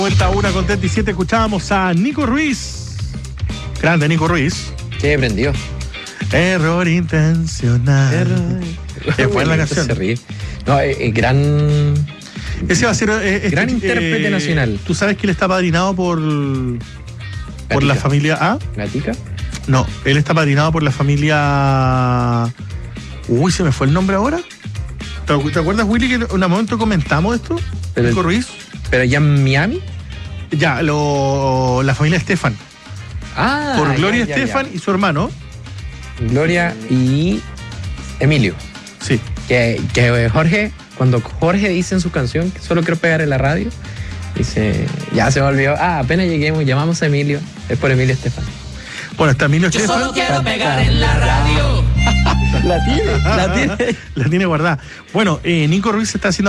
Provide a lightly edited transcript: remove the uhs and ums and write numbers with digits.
Vuelta 1:37, escuchábamos a Nico Ruiz. Grande Nico Ruiz. ¿Qué aprendió? Error intencional. Es buena la canción. Se ríe. No, gran. Ese va a ser gran intérprete nacional. ¿Tú sabes que él está padrinado por la familia A? ¿Gatica? No, él está padrinado por la familia. Uy, se me fue el nombre ahora. ¿Te acuerdas, Willy, que en un momento comentamos esto? Pero Nico Ruiz. ¿Pero ya en Miami? Ya, la familia Estefan. Ah, Por Gloria ya. Estefan y su hermano. Gloria y Emilio. Sí. Que Jorge, cuando Jorge dice en su canción que solo quiero pegar en la radio, dice, ya se me olvidó, apenas lleguemos, llamamos a Emilio, es por Emilio Estefan. Bueno, está Emilio Estefan. Yo solo quiero pegar en la radio. La tiene. La tiene guardada. Bueno, Nico Ruiz está haciendo